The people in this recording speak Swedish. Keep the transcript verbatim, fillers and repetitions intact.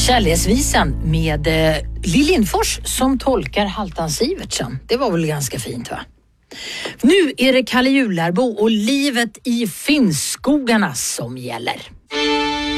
Kärleksvisan med eh, Lill Lindfors som tolkar Halvdan Sivertsen. Det var väl ganska fint, va? Nu är det Kalle Jularbo och livet i Finnskogarna som gäller.